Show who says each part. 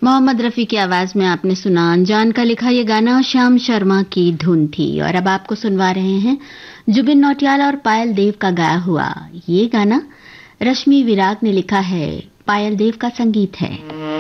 Speaker 1: मोहम्मद रफ़ी की आवाज़ में आपने सुना अनजान का लिखा ये गाना श्याम शर्मा की धुन थी। और अब आपको सुनवा रहे हैं जुबिन नौटियाल और पायल देव का गाया हुआ ये गाना। रश्मि विराग ने लिखा है, पायल देव का संगीत है।